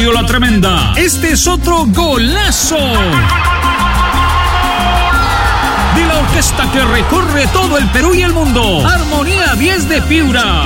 Radio La Tremenda. Este es otro golazo de la orquesta que recorre todo el Perú y el mundo. Armonía 10 de Piura.